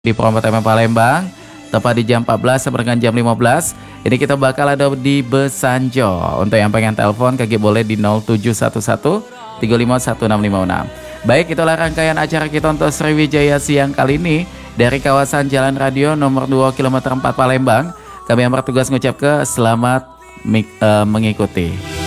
Di Promo TM Palembang, tepat di jam 14 sampai dengan jam 15. Ini kita bakal ada di Besanjo. Untuk yang pengen telepon, kaki boleh di 0711 351656. Baik, itulah rangkaian acara kita untuk Sriwijaya siang kali ini dari kawasan Jalan Radio nomor 2 km 4 Palembang. Kami yang bertugas mengucap ke selamat mengikuti.